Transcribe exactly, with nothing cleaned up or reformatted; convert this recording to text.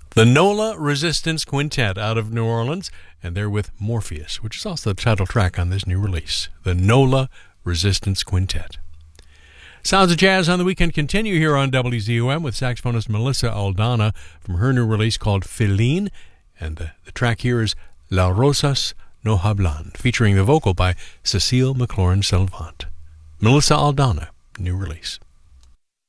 The NOLA Resistance Quintet out of New Orleans, and they're with Morpheus, which is also the title track on this new release, the NOLA Resistance Quintet. Sounds of Jazz on the Weekend continue here on W Z O M with saxophonist Melissa Aldana from her new release called Feline, and the, the track here is La Rosas No Hablan, featuring the vocal by Cecile McLaurin-Salvant. Melissa Aldana, new release.